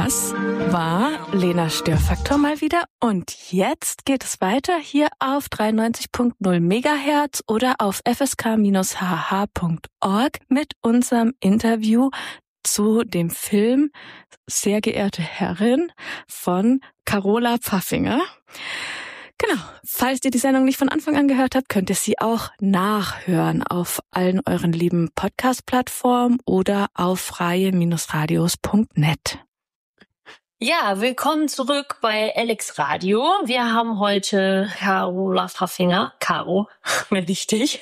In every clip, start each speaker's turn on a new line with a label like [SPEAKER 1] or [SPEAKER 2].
[SPEAKER 1] Das war Lena Störfaktor mal wieder. Und jetzt geht es weiter hier auf 93.0 Megahertz oder auf fsk-hh.org mit unserem Interview zu dem Film Sehr geehrte Herrin von Carola Pfaffinger. Genau, falls ihr die Sendung nicht von Anfang an gehört habt, könnt ihr sie auch nachhören auf allen euren lieben Podcast-Plattformen oder auf freie-radios.net.
[SPEAKER 2] Ja, willkommen zurück bei Alex Radio. Wir haben heute Carola Pfaffinger, Caro, mehr wichtig,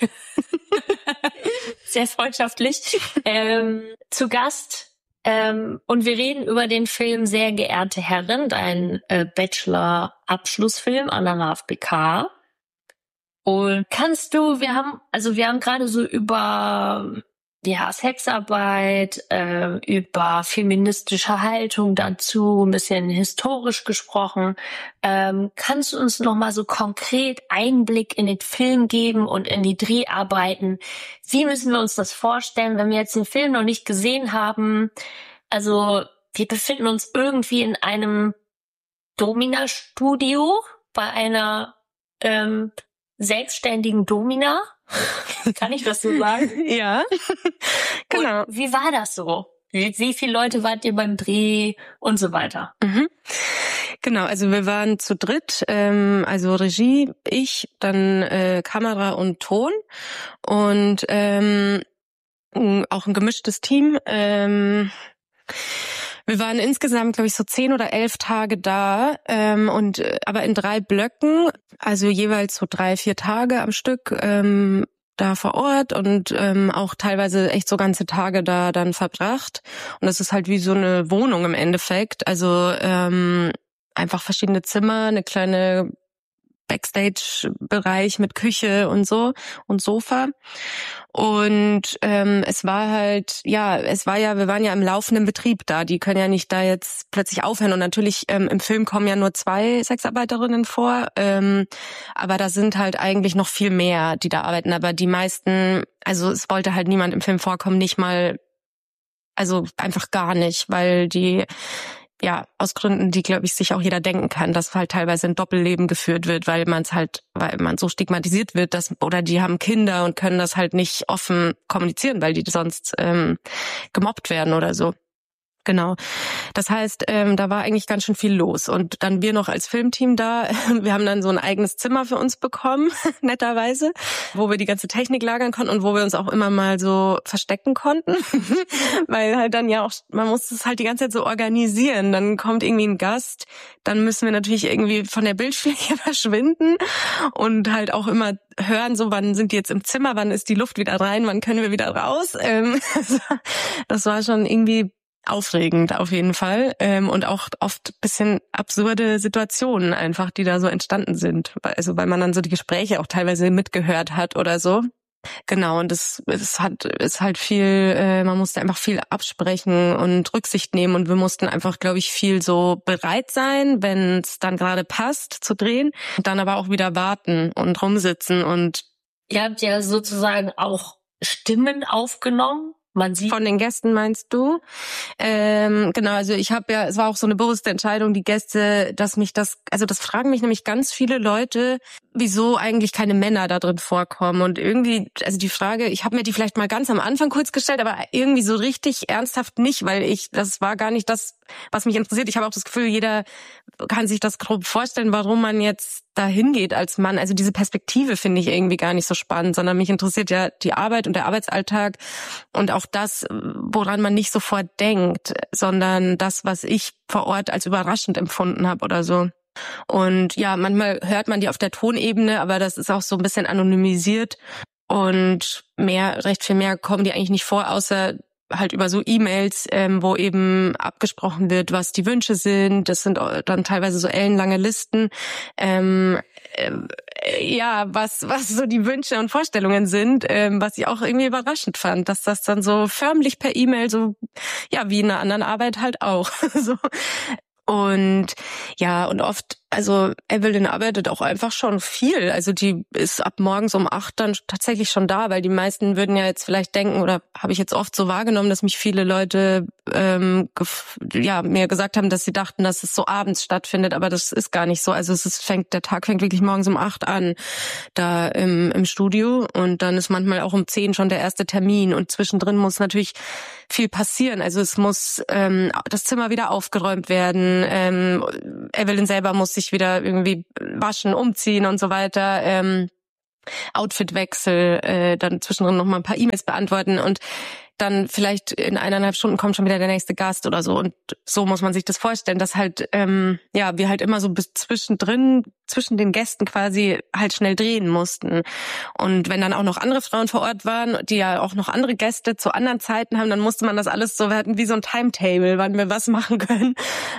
[SPEAKER 2] sehr freundschaftlich, zu Gast. Und wir reden über den Film Sehr geehrte Herrin, dein Bachelor-Abschlussfilm an der HFBK. Und wir haben gerade so über Sexarbeit, über feministische Haltung dazu, ein bisschen historisch gesprochen. Kannst du uns noch mal so konkret Einblick in den Film geben und in die Dreharbeiten? Wie müssen wir uns das vorstellen, wenn wir jetzt den Film noch nicht gesehen haben? Also wir befinden uns irgendwie in einem Domina-Studio bei einer selbstständigen Domina. Kann ich das so sagen?
[SPEAKER 3] Ja, genau.
[SPEAKER 2] Und wie war das so? Wie viele Leute wart ihr beim Dreh und so weiter?
[SPEAKER 3] Genau, also wir waren zu dritt, also Regie, ich, dann Kamera und Ton und auch ein gemischtes Team. Wir waren insgesamt, glaube ich, so 10 oder 11 Tage da, aber in 3 Blöcken, also jeweils so 3-4 Tage am Stück da vor Ort und auch teilweise echt so ganze Tage da dann verbracht. Und das ist halt wie so eine Wohnung im Endeffekt. Also einfach verschiedene Zimmer, eine kleine Backstage-Bereich mit Küche und so und Sofa. Und wir waren ja im laufenden Betrieb da. Die können ja nicht da jetzt plötzlich aufhören. Und natürlich im Film kommen ja nur 2 Sexarbeiterinnen vor. Aber da sind halt eigentlich noch viel mehr, die da arbeiten. Aber die meisten, also es wollte halt niemand im Film vorkommen, nicht mal, also einfach gar nicht, weil die aus Gründen, die, glaube ich, sich auch jeder denken kann, dass halt teilweise ein Doppelleben geführt wird, weil man so stigmatisiert wird, oder die haben Kinder und können das halt nicht offen kommunizieren, weil die sonst gemobbt werden oder so. Genau. Das heißt, da war eigentlich ganz schön viel los. Und dann wir noch als Filmteam da, wir haben dann so ein eigenes Zimmer für uns bekommen, netterweise, wo wir die ganze Technik lagern konnten und wo wir uns auch immer mal so verstecken konnten. Weil halt dann ja auch, man muss das halt die ganze Zeit so organisieren. Dann kommt irgendwie ein Gast, dann müssen wir natürlich irgendwie von der Bildfläche verschwinden und halt auch immer hören, so wann sind die jetzt im Zimmer, wann ist die Luft wieder rein, wann können wir wieder raus. Das war schon irgendwie aufregend auf jeden Fall und auch oft bisschen absurde Situationen einfach, die da so entstanden sind. Also weil man dann so die Gespräche auch teilweise mitgehört hat oder so. Genau, und es ist halt viel, man musste einfach viel absprechen und Rücksicht nehmen und wir mussten einfach, glaube ich, viel so bereit sein, wenn es dann gerade passt, zu drehen und dann aber auch wieder warten und rumsitzen und...
[SPEAKER 2] Ihr habt ja sozusagen auch Stimmen aufgenommen. Man sieht
[SPEAKER 3] von den Gästen, meinst du? Genau, also es war auch so eine bewusste Entscheidung, die Gäste, das fragen mich nämlich ganz viele Leute, wieso eigentlich keine Männer da drin vorkommen. Und irgendwie, also die Frage, ich habe mir die vielleicht mal ganz am Anfang kurz gestellt, aber irgendwie so richtig ernsthaft nicht, weil das war gar nicht das, was mich interessiert. Ich habe auch das Gefühl, jeder kann sich das grob vorstellen, warum man jetzt da hingeht als Mann. Also diese Perspektive finde ich irgendwie gar nicht so spannend, sondern mich interessiert ja die Arbeit und der Arbeitsalltag und auch das, woran man nicht sofort denkt, sondern das, was ich vor Ort als überraschend empfunden habe oder so. Und ja, manchmal hört man die auf der Tonebene, aber das ist auch so ein bisschen anonymisiert und recht viel mehr kommen die eigentlich nicht vor, außer halt über so E-Mails, wo eben abgesprochen wird, was die Wünsche sind. Das sind dann teilweise so ellenlange Listen, was so die Wünsche und Vorstellungen sind, was ich auch irgendwie überraschend fand, dass das dann so förmlich per E-Mail so, ja, wie in einer anderen Arbeit halt auch. So. Und ja, und oft also Evelyn arbeitet auch einfach schon viel. Also die ist ab morgens um 8 dann tatsächlich schon da, weil die meisten würden ja jetzt vielleicht denken, oder habe ich jetzt oft so wahrgenommen, dass mich viele Leute mir gesagt haben, dass sie dachten, dass es so abends stattfindet, aber das ist gar nicht so. Also der Tag fängt wirklich morgens um 8 an, da im Studio, und dann ist manchmal auch um 10 schon der erste Termin, und zwischendrin muss natürlich viel passieren. Also es muss das Zimmer wieder aufgeräumt werden, Evelyn selber muss sich wieder irgendwie waschen, umziehen und so weiter, Outfitwechsel, dann zwischendrin noch mal ein paar E-Mails beantworten, und dann vielleicht in 1,5 Stunden kommt schon wieder der nächste Gast oder so. Und so muss man sich das vorstellen, dass halt wir halt immer so bis zwischen den Gästen quasi halt schnell drehen mussten. Und wenn dann auch noch andere Frauen vor Ort waren, die ja auch noch andere Gäste zu anderen Zeiten haben, dann musste man das alles so, wir hatten wie so ein Timetable, wann wir was machen können.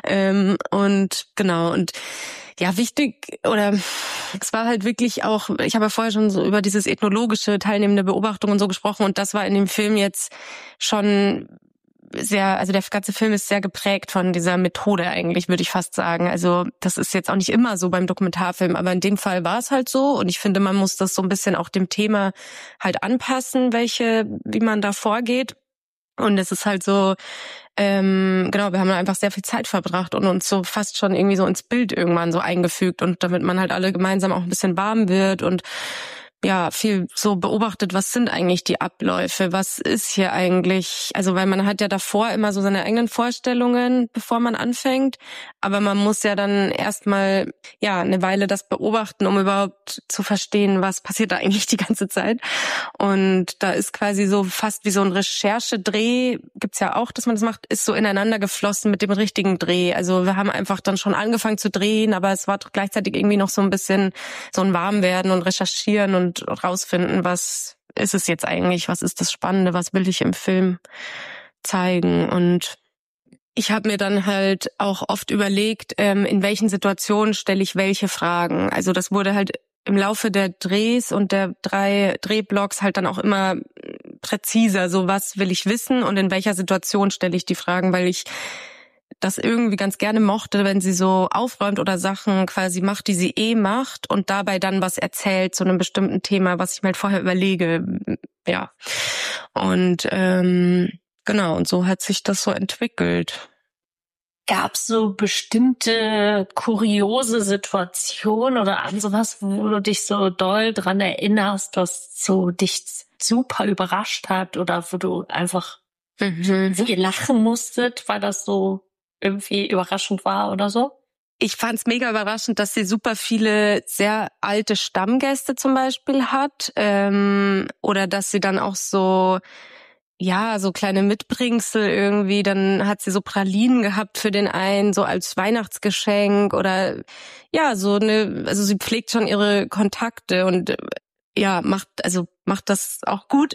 [SPEAKER 3] Und ja, wichtig, oder es war halt wirklich auch, ich habe ja vorher schon so über dieses ethnologische, teilnehmende Beobachtung und so gesprochen, und das war in dem Film jetzt schon sehr, also der ganze Film ist sehr geprägt von dieser Methode eigentlich, würde ich fast sagen. Also das ist jetzt auch nicht immer so beim Dokumentarfilm, aber in dem Fall war es halt so, und ich finde, man muss das so ein bisschen auch dem Thema halt anpassen, wie man da vorgeht. Und es ist halt so, wir haben da einfach sehr viel Zeit verbracht und uns so fast schon irgendwie so ins Bild irgendwann so eingefügt, und damit man halt alle gemeinsam auch ein bisschen warm wird und ja, viel so beobachtet, was sind eigentlich die Abläufe, was ist hier eigentlich, also weil man hat ja davor immer so seine eigenen Vorstellungen, bevor man anfängt, aber man muss ja dann erstmal eine Weile das beobachten, um überhaupt zu verstehen, was passiert da eigentlich die ganze Zeit. Und da ist quasi so fast wie so ein Recherchedreh, gibt's ja auch, dass man das macht, ist so ineinander geflossen mit dem richtigen Dreh. Also wir haben einfach dann schon angefangen zu drehen, aber es war gleichzeitig irgendwie noch so ein bisschen so ein Warmwerden und Recherchieren und rausfinden, was ist es jetzt eigentlich, was ist das Spannende, was will ich im Film zeigen. Und ich habe mir dann halt auch oft überlegt, in welchen Situationen stelle ich welche Fragen. Also das wurde halt im Laufe der Drehs und der 3 Drehblocks halt dann auch immer präziser, so was will ich wissen und in welcher Situation stelle ich die Fragen, weil ich das irgendwie ganz gerne mochte, wenn sie so aufräumt oder Sachen quasi macht, die sie macht, und dabei dann was erzählt zu einem bestimmten Thema, was ich mir halt vorher überlege. Ja. Und und so hat sich das so entwickelt.
[SPEAKER 2] Gab es so bestimmte kuriose Situationen oder an sowas, wo du dich so doll dran erinnerst, was so dich super überrascht hat, oder wo du einfach viel lachen musstet, weil das so irgendwie überraschend war oder so?
[SPEAKER 3] Ich fand's mega überraschend, dass sie super viele sehr alte Stammgäste zum Beispiel hat, oder dass sie dann auch so kleine Mitbringsel irgendwie, dann hat sie so Pralinen gehabt für den einen, so als Weihnachtsgeschenk, oder also sie pflegt schon ihre Kontakte und macht das auch gut.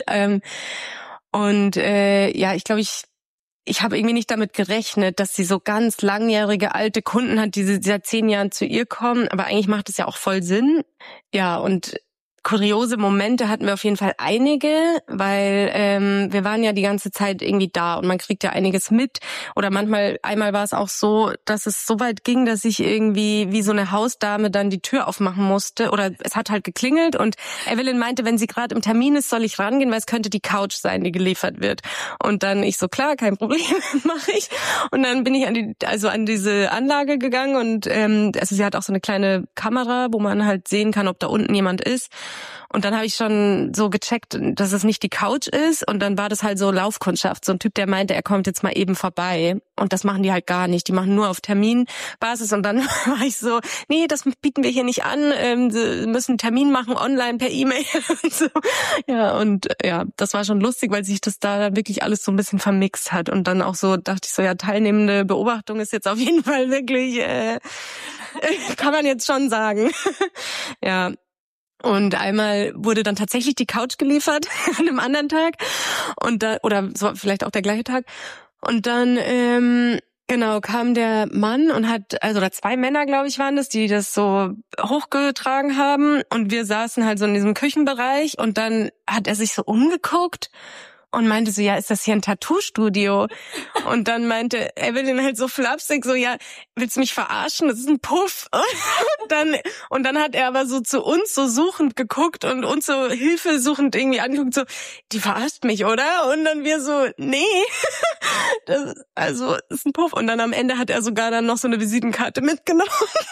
[SPEAKER 3] Ich glaube, ich habe irgendwie nicht damit gerechnet, dass sie so ganz langjährige alte Kunden hat, die seit 10 Jahren zu ihr kommen. Aber eigentlich macht es ja auch voll Sinn. Ja, und kuriose Momente hatten wir auf jeden Fall einige, weil wir waren ja die ganze Zeit irgendwie da und man kriegt ja einiges mit. Oder einmal war es auch so, dass es so weit ging, dass ich irgendwie wie so eine Hausdame dann die Tür aufmachen musste. Oder es hat halt geklingelt und Evelyn meinte, wenn sie gerade im Termin ist, soll ich rangehen, weil es könnte die Couch sein, die geliefert wird. Und dann ich so, klar, kein Problem, mache ich. Und dann bin ich an diese Anlage gegangen und sie hat auch so eine kleine Kamera, wo man halt sehen kann, ob da unten jemand ist. Und dann habe ich schon so gecheckt, dass es nicht die Couch ist. Und dann war das halt so Laufkundschaft. So ein Typ, der meinte, er kommt jetzt mal eben vorbei. Und das machen die halt gar nicht. Die machen nur auf Terminbasis. Und dann war ich so, nee, das bieten wir hier nicht an. Sie müssen einen Termin machen, online, per E-Mail. Und so. Das war schon lustig, weil sich das da wirklich alles so ein bisschen vermixt hat. Und dann auch so dachte ich so, teilnehmende Beobachtung ist jetzt auf jeden Fall wirklich, kann man jetzt schon sagen. Ja. Und einmal wurde dann tatsächlich die Couch geliefert an einem anderen Tag oder so vielleicht auch der gleiche Tag. Und dann kam der Mann und oder 2 Männer, glaube ich, waren das, die das so hochgetragen haben. Und wir saßen halt so in diesem Küchenbereich und dann hat er sich so umgeguckt und meinte so, ja, ist das hier ein Tattoo-Studio? Und dann meinte Evelyn halt so flapsig so, ja, willst du mich verarschen? Das ist ein Puff. Und dann hat er aber so zu uns so suchend geguckt und uns so hilfesuchend irgendwie angeguckt, so, die verarscht mich, oder? Und dann wir so, nee, das ist ein Puff. Und dann am Ende hat er sogar dann noch so eine Visitenkarte mitgenommen.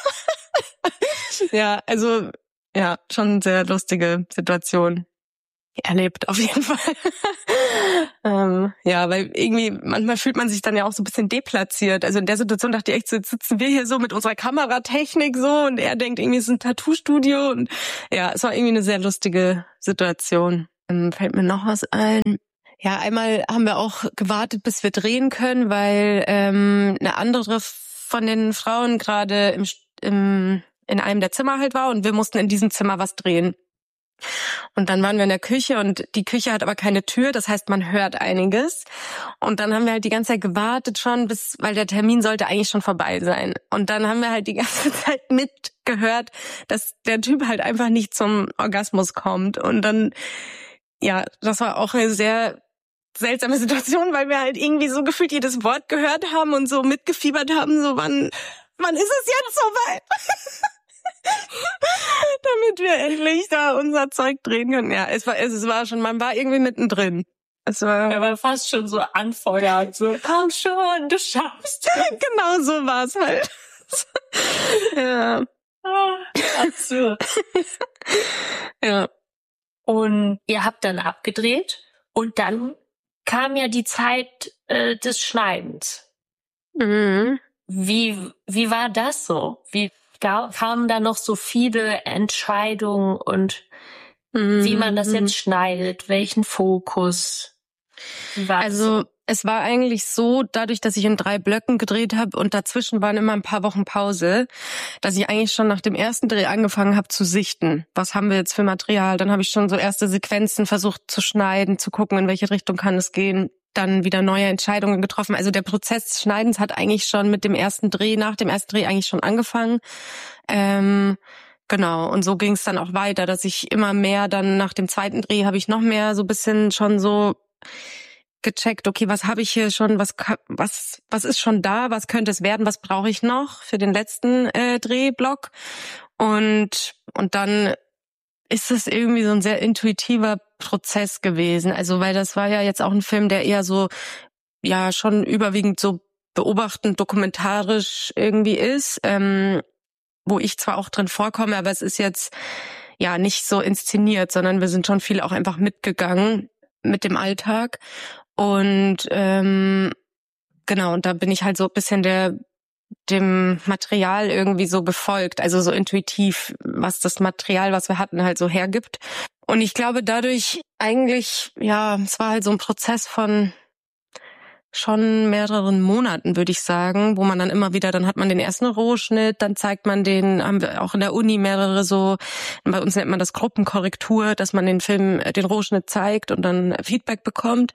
[SPEAKER 3] Ja, also, ja, schon eine sehr lustige Situation erlebt, auf jeden Fall. Ja, weil irgendwie, manchmal fühlt man sich dann ja auch so ein bisschen deplatziert. Also in der Situation dachte ich echt so, jetzt sitzen wir hier so mit unserer Kameratechnik so und er denkt irgendwie, es ist ein Tattoo-Studio und ja, es war irgendwie eine sehr lustige Situation. Fällt mir noch was ein. Ja, einmal haben wir auch gewartet, bis wir drehen können, weil eine andere von den Frauen gerade in einem der Zimmer halt war und wir mussten in diesem Zimmer was drehen. Und dann waren wir in der Küche und die Küche hat aber keine Tür, das heißt, man hört einiges. Und dann haben wir halt die ganze Zeit gewartet schon, weil der Termin sollte eigentlich schon vorbei sein. Und dann haben wir halt die ganze Zeit mitgehört, dass der Typ halt einfach nicht zum Orgasmus kommt. Und dann, ja, das war auch eine sehr seltsame Situation, weil wir halt irgendwie so gefühlt jedes Wort gehört haben und so mitgefiebert haben, so wann ist es jetzt soweit? Damit wir endlich da unser Zeug drehen können. Ja, es war schon, man war irgendwie mittendrin.
[SPEAKER 2] Er war fast schon so anfeuernd, so, komm schon, du schaffst.
[SPEAKER 3] Genau so war es halt. Ja.
[SPEAKER 2] Absurd.
[SPEAKER 3] Ja.
[SPEAKER 2] Und ihr habt dann abgedreht und dann kam ja die Zeit des Schneidens.
[SPEAKER 3] Mhm.
[SPEAKER 2] Wie war das so? Wie kamen da noch so viele Entscheidungen und wie man das jetzt schneidet, welchen Fokus? Wie war
[SPEAKER 3] also es war eigentlich so, dadurch, dass ich in 3 Blöcken gedreht habe und dazwischen waren immer ein paar Wochen Pause, dass ich eigentlich schon nach dem ersten Dreh angefangen habe zu sichten. Was haben wir jetzt für Material? Dann habe ich schon so erste Sequenzen versucht zu schneiden, zu gucken, in welche Richtung kann es gehen. Dann wieder neue Entscheidungen getroffen. Also der Prozess des Schneidens hat eigentlich schon nach dem ersten Dreh eigentlich schon angefangen. Genau, und so ging es dann auch weiter, dass ich immer mehr dann nach dem zweiten Dreh habe ich noch mehr so ein bisschen schon so gecheckt, okay, was habe ich hier schon, was ist schon da, was könnte es werden, was brauche ich noch für den letzten Drehblock und dann ist es irgendwie so ein sehr intuitiver Prozess gewesen, also weil das war ja jetzt auch ein Film, der eher so, ja, schon überwiegend so beobachtend, dokumentarisch irgendwie ist, wo ich zwar auch drin vorkomme, aber es ist jetzt ja nicht so inszeniert, sondern wir sind schon viel auch einfach mitgegangen mit dem Alltag und genau, und da bin ich halt so ein bisschen dem Material irgendwie so gefolgt, also so intuitiv, was das Material, was wir hatten, halt so hergibt. Und ich glaube dadurch eigentlich, ja, es war halt so ein Prozess von schon mehreren Monaten, würde ich sagen, wo man dann immer wieder, dann hat man den ersten Rohschnitt, dann zeigt man haben wir auch in der Uni mehrere so, bei uns nennt man das Gruppenkorrektur, dass man den Film, den Rohschnitt zeigt und dann Feedback bekommt.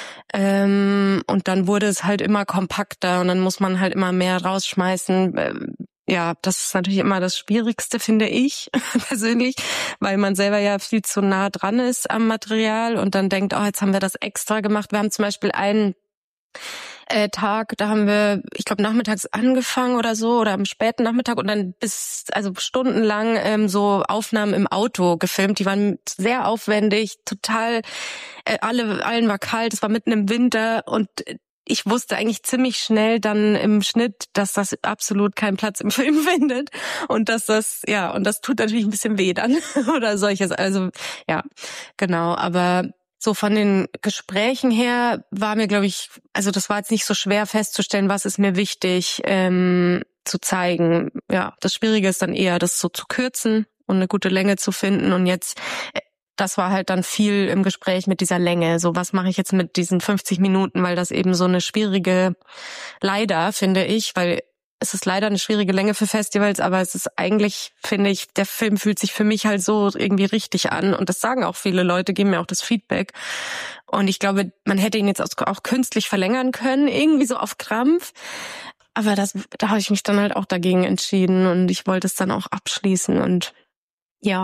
[SPEAKER 3] Und dann wurde es halt immer kompakter und dann muss man halt immer mehr rausschmeißen. Ja, das ist natürlich immer das Schwierigste, finde ich persönlich, weil man selber ja viel zu nah dran ist am Material und dann denkt, oh, jetzt haben wir das extra gemacht. Wir haben zum Beispiel einen Tag, da haben wir, ich glaube, nachmittags angefangen oder so oder am späten Nachmittag und dann also stundenlang so Aufnahmen im Auto gefilmt. Die waren sehr aufwendig, total, allen war kalt, es war mitten im Winter und ich wusste eigentlich ziemlich schnell dann im Schnitt, dass das absolut keinen Platz im Film findet und dass das, ja, und das tut natürlich ein bisschen weh dann oder solches. Also ja, genau, aber so von den Gesprächen her war mir, glaube ich, also das war jetzt nicht so schwer festzustellen, was ist mir wichtig zu zeigen. Ja, das Schwierige ist dann eher, das so zu kürzen und eine gute Länge zu finden. Und jetzt, das war halt dann viel im Gespräch mit dieser Länge. So, was mache ich jetzt mit diesen 50 Minuten, weil das eben so eine schwierige, leider finde ich, weil es ist leider eine schwierige Länge für Festivals, aber es ist eigentlich, finde ich, der Film fühlt sich für mich halt so irgendwie richtig an und das sagen auch viele Leute, geben mir auch das Feedback und ich glaube, man hätte ihn jetzt auch künstlich verlängern können, irgendwie so auf Krampf, aber da habe ich mich dann halt auch dagegen entschieden und ich wollte es dann auch abschließen und ja,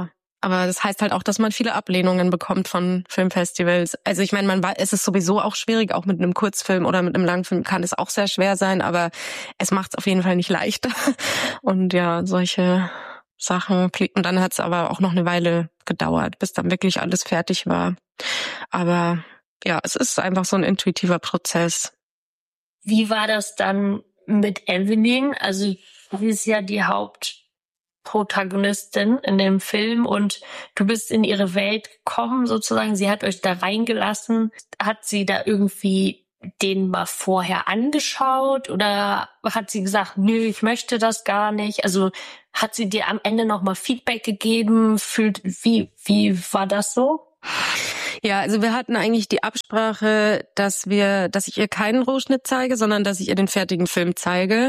[SPEAKER 3] Aber das heißt halt auch, dass man viele Ablehnungen bekommt von Filmfestivals. Also ich meine, es ist sowieso auch schwierig, auch mit einem Kurzfilm oder mit einem Langfilm kann es auch sehr schwer sein, aber es macht es auf jeden Fall nicht leichter. Und ja, solche Sachen. Und dann hat es aber auch noch eine Weile gedauert, bis dann wirklich alles fertig war. Aber ja, es ist einfach so ein intuitiver Prozess.
[SPEAKER 2] Wie war das dann mit Evelyn? Also sie ist ja die Hauptprotagonistin in dem Film und du bist in ihre Welt gekommen sozusagen. Sie hat euch da reingelassen. Hat sie da irgendwie den mal vorher angeschaut oder hat sie gesagt, nö, ich möchte das gar nicht? Also hat sie dir am Ende nochmal Feedback gegeben? Wie war das so?
[SPEAKER 3] Ja, also wir hatten eigentlich die Absprache, dass ich ihr keinen Rohschnitt zeige, sondern dass ich ihr den fertigen Film zeige.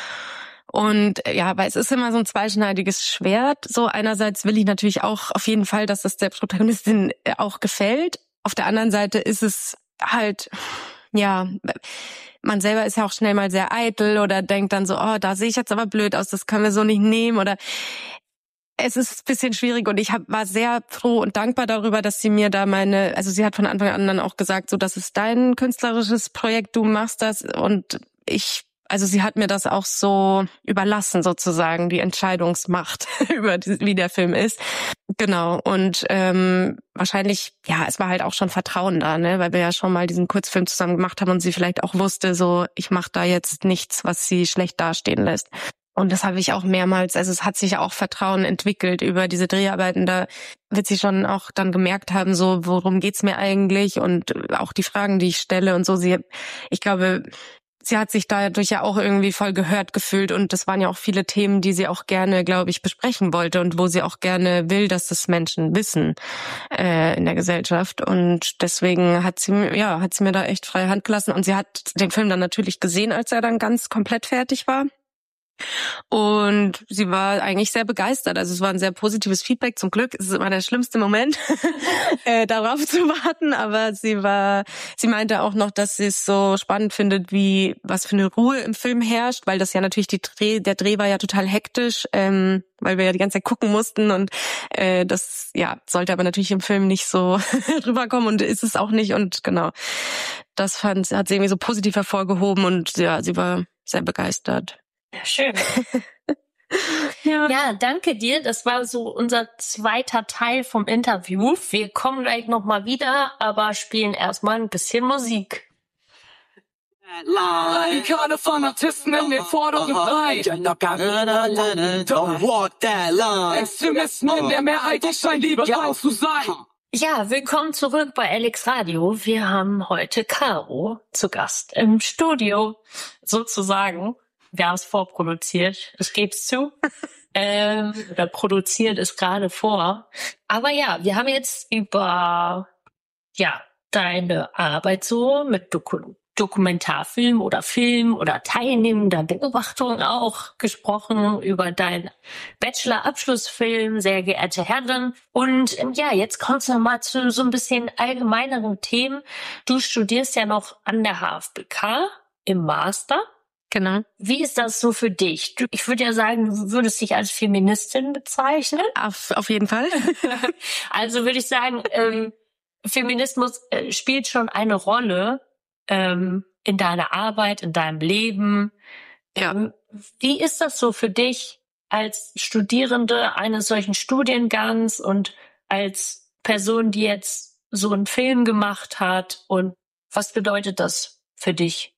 [SPEAKER 3] Und ja, weil es ist immer so ein zweischneidiges Schwert. So einerseits will ich natürlich auch auf jeden Fall, dass das der Protagonistin auch gefällt. Auf der anderen Seite ist es halt, ja, man selber ist ja auch schnell mal sehr eitel oder denkt dann so, oh, da sehe ich jetzt aber blöd aus, das können wir so nicht nehmen oder es ist ein bisschen schwierig und ich war sehr froh und dankbar darüber, dass sie mir da also sie hat von Anfang an dann auch gesagt, so, das ist dein künstlerisches Projekt, du machst das und also sie hat mir das auch so überlassen sozusagen, die Entscheidungsmacht über wie der Film ist. Genau und wahrscheinlich, ja, es war halt auch schon Vertrauen da, ne, weil wir ja schon mal diesen Kurzfilm zusammen gemacht haben und sie vielleicht auch wusste, so, ich mache da jetzt nichts, was sie schlecht dastehen lässt. Und das habe ich auch mehrmals, also es hat sich auch Vertrauen entwickelt über diese Dreharbeiten. Da wird sie schon auch dann gemerkt haben, so, worum geht's mir eigentlich und auch die Fragen, die ich stelle und so. Ich glaube, sie hat sich dadurch ja auch irgendwie voll gehört gefühlt und das waren ja auch viele Themen, die sie auch gerne, glaube ich, besprechen wollte und wo sie auch gerne will, dass das Menschen wissen in der Gesellschaft. Und deswegen hat sie mir da echt freie Hand gelassen und sie hat den Film dann natürlich gesehen, als er dann ganz komplett fertig war. Und sie war eigentlich sehr begeistert. Also es war ein sehr positives Feedback. Zum Glück ist es immer der schlimmste Moment, darauf zu warten. Aber sie meinte auch noch, dass sie es so spannend findet, was für eine Ruhe im Film herrscht, weil das ja natürlich der Dreh war ja total hektisch, weil wir ja die ganze Zeit gucken mussten und das ja sollte aber natürlich im Film nicht so rüberkommen und ist es auch nicht. Und genau, das hat sie irgendwie so positiv hervorgehoben und ja, sie war sehr begeistert.
[SPEAKER 2] Ja, schön. Ja, danke dir. Das war so unser zweiter Teil vom Interview. Wir kommen gleich nochmal wieder, aber spielen erstmal ein bisschen Musik.
[SPEAKER 4] Keine Fanatisten in den vorderen Reihen. Don't walk that line. Extremisten in der Mehrheit, ich scheine lieber raus zu sein.
[SPEAKER 2] Ja, willkommen zurück bei Alex Radio. Wir haben heute Caro zu Gast im Studio, sozusagen. Wir haben es vorproduziert, ich gebe es zu. Oder produziert es gerade vor. Aber ja, wir haben jetzt über deine Arbeit so mit Dokumentarfilm oder Film oder teilnehmender Beobachtung auch gesprochen, über deinen Bachelor-Abschlussfilm, sehr geehrte Herren. Und ja, jetzt kommst du mal zu so ein bisschen allgemeineren Themen. Du studierst ja noch an der HFBK im Master.
[SPEAKER 3] Genau.
[SPEAKER 2] Wie ist das so für dich? Ich würde ja sagen, du würdest dich als Feministin bezeichnen.
[SPEAKER 3] Auf jeden Fall.
[SPEAKER 2] Also würde ich sagen, Feminismus spielt schon eine Rolle in deiner Arbeit, in deinem Leben.
[SPEAKER 3] Ja.
[SPEAKER 2] Wie ist das so für dich als Studierende eines solchen Studiengangs und als Person, die jetzt so einen Film gemacht hat? Und was bedeutet das für dich?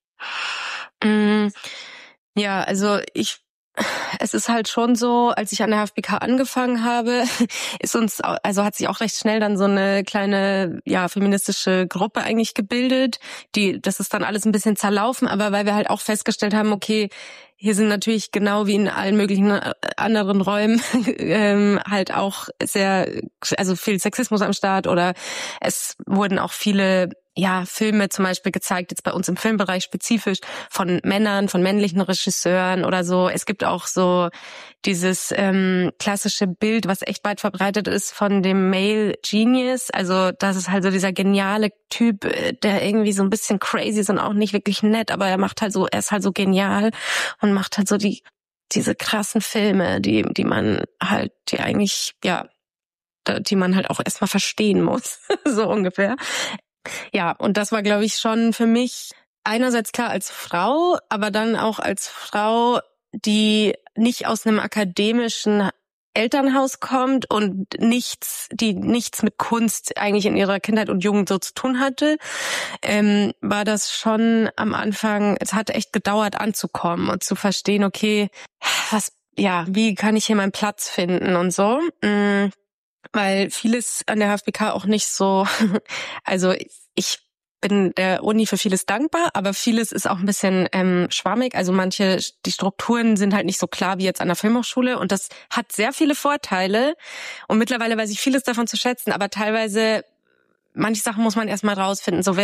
[SPEAKER 3] Ja, also es ist halt schon so, als ich an der HFBK angefangen habe, hat sich auch recht schnell dann so eine kleine, feministische Gruppe eigentlich gebildet. Das ist dann alles ein bisschen zerlaufen, aber weil wir halt auch festgestellt haben, okay, hier sind natürlich genau wie in allen möglichen anderen Räumen halt auch viel Sexismus am Start oder es wurden auch viele Filme zum Beispiel gezeigt, jetzt bei uns im Filmbereich spezifisch, von Männern, von männlichen Regisseuren oder so. Es gibt auch so dieses klassische Bild, was echt weit verbreitet ist von dem Male Genius. Also das ist halt so dieser geniale Typ, der irgendwie so ein bisschen crazy ist und auch nicht wirklich nett, aber er ist halt so genial und macht halt so diese krassen Filme, die eigentlich, die man halt auch erstmal verstehen muss, so ungefähr. Ja, und das war, glaube ich, schon für mich einerseits klar als Frau, aber dann auch als Frau, die nicht aus einem akademischen Elternhaus kommt und die nichts mit Kunst eigentlich in ihrer Kindheit und Jugend so zu tun hatte, war das schon am Anfang, es hat echt gedauert anzukommen und zu verstehen, okay, wie kann ich hier meinen Platz finden und so. Weil vieles an der HFBK auch nicht so, also ich bin der Uni für vieles dankbar, aber vieles ist auch ein bisschen schwammig. Also die Strukturen sind halt nicht so klar wie jetzt an der Filmhochschule und das hat sehr viele Vorteile und mittlerweile weiß ich vieles davon zu schätzen, aber teilweise, manche Sachen muss man erstmal rausfinden. So